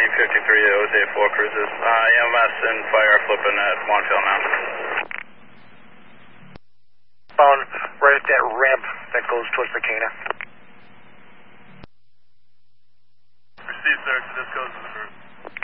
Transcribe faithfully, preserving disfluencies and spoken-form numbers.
thirteen fifty-three to O J four cruises. Uh, E M S and fire flipping at Wanfield now. Phone right at that ramp that goes towards the Cana. Received, sir. This goes to the first.